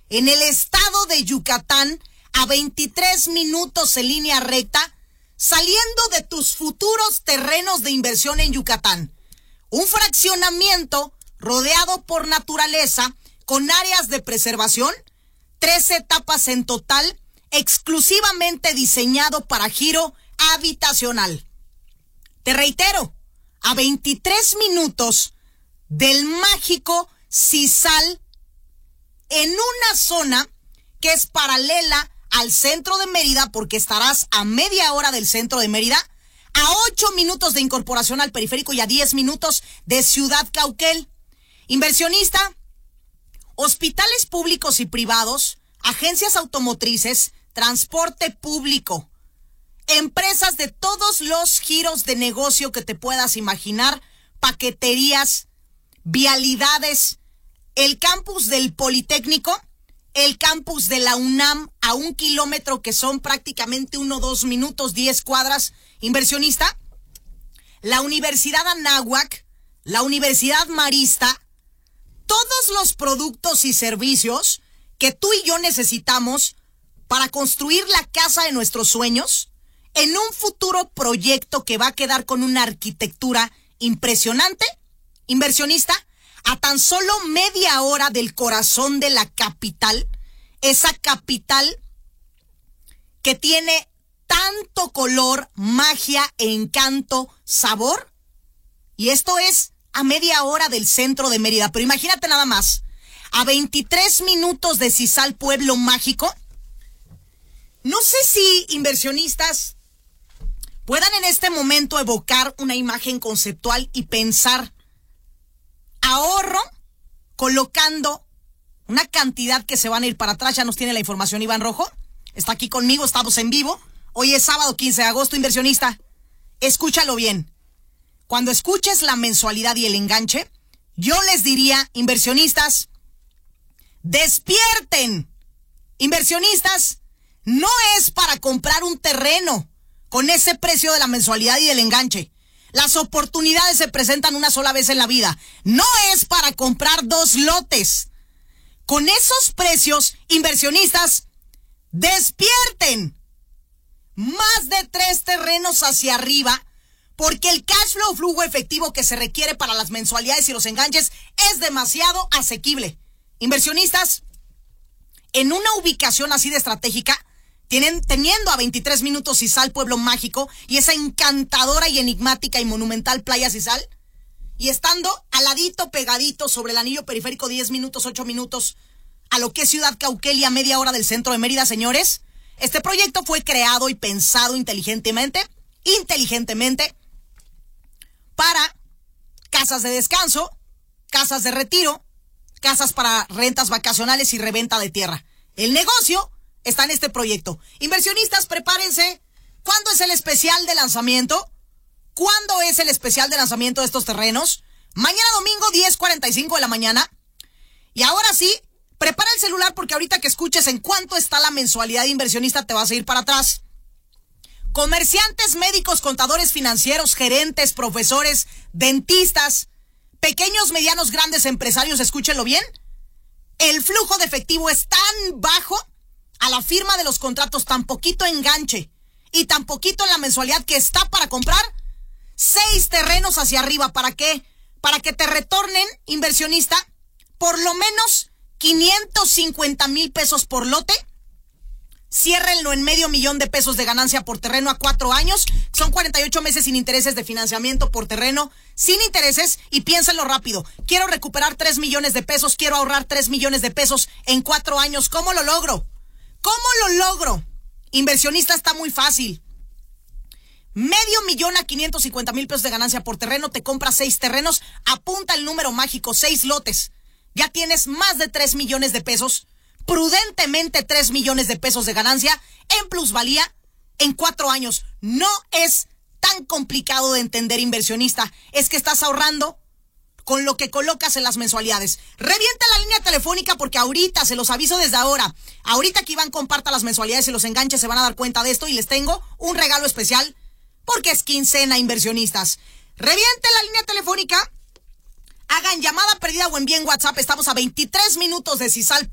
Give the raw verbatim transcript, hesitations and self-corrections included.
en el estado de Yucatán, a veintitrés minutos en línea recta, saliendo de tus futuros terrenos de inversión en Yucatán. Un fraccionamiento rodeado por naturaleza, con áreas de preservación, tres etapas en total, exclusivamente diseñado para giro habitacional. Te reitero, a veintitrés minutos del mágico Cisal, en una zona que es paralela al centro de Mérida, porque estarás a media hora del centro de Mérida, a ocho minutos de incorporación al periférico y a diez minutos de Ciudad Cauquel. Inversionista, hospitales públicos y privados, agencias automotrices, transporte público, empresas de todos los giros de negocio que te puedas imaginar, paqueterías, vialidades, el campus del Politécnico, el campus de la UNAM a un kilómetro, que son prácticamente uno, dos minutos, diez cuadras. Inversionista, la Universidad Anáhuac, la Universidad Marista, todos los productos y servicios que tú y yo necesitamos para construir la casa de nuestros sueños en un futuro proyecto que va a quedar con una arquitectura impresionante. Inversionista, a tan solo media hora del corazón de la capital, esa capital que tiene tanto color, magia, encanto, sabor. Y esto es a media hora del centro de Mérida. Pero imagínate nada más, a veintitrés minutos de Cisal, pueblo mágico. No sé si inversionistas puedan en este momento evocar una imagen conceptual y pensar ahorro colocando una cantidad que se van a ir para atrás. Ya nos tiene la información Iván Rojo. Está aquí conmigo, estamos en vivo. Hoy es sábado quince de agosto, inversionista. Escúchalo bien. Cuando escuches la mensualidad y el enganche, yo les diría, inversionistas, despierten. Inversionistas, no es para comprar un terreno con ese precio de la mensualidad y del enganche. Las oportunidades se presentan una sola vez en la vida. No es para comprar dos lotes. Con esos precios, inversionistas, despierten. Más de tres terrenos hacia arriba, porque el cash flow, flujo efectivo que se requiere para las mensualidades y los enganches es demasiado asequible. Inversionistas, en una ubicación así de estratégica, tienen, teniendo a veintitrés minutos Cisal, pueblo mágico, y esa encantadora y enigmática y monumental playa Cisal, y estando al ladito, pegadito sobre el anillo periférico, diez minutos, ocho minutos, a lo que es Ciudad Cauquel y a media hora del centro de Mérida, señores, este proyecto fue creado y pensado inteligentemente, inteligentemente, para casas de descanso, casas de retiro, casas para rentas vacacionales y reventa de tierra. El negocio está en este proyecto. Inversionistas, prepárense. ¿Cuándo es el especial de lanzamiento? ¿Cuándo es el especial de lanzamiento de estos terrenos? Mañana domingo, diez cuarenta y cinco de la mañana. Y ahora sí, prepara el celular, porque ahorita que escuches en cuánto está la mensualidad de inversionista te vas a ir para atrás. Comerciantes, médicos, contadores financieros, gerentes, profesores, dentistas, pequeños, medianos, grandes empresarios, escúchenlo bien. El flujo de efectivo es tan bajo a la firma de los contratos, tan poquito enganche y tan poquito en la mensualidad, que está para comprar seis terrenos hacia arriba. ¿Para qué? Para que te retornen, inversionista, por lo menos quinientos cincuenta mil pesos por lote. Ciérrenlo en medio millón de pesos de ganancia por terreno a cuatro años. Son cuarenta y ocho meses sin intereses de financiamiento por terreno, sin intereses. Y piénsenlo rápido. Quiero recuperar tres millones de pesos. Quiero ahorrar tres millones de pesos en cuatro años. ¿Cómo lo logro? ¿Cómo lo logro? Inversionista, está muy fácil. Medio millón a quinientos cincuenta mil pesos de ganancia por terreno. Te compras seis terrenos. Apunta el número mágico, seis lotes. Ya tienes más de tres millones de pesos. Prudentemente tres millones de pesos de ganancia en plusvalía en cuatro años. No es tan complicado de entender, inversionista. Es que estás ahorrando con lo que colocas en las mensualidades. Revienta la línea telefónica, porque ahorita, se los aviso desde ahora, ahorita que Iván comparta las mensualidades y los enganches, se van a dar cuenta de esto, y les tengo un regalo especial, porque es quincena, inversionistas. Reviente la línea telefónica, hagan llamada perdida o envíen WhatsApp. Estamos a veintitrés minutos de Cisal.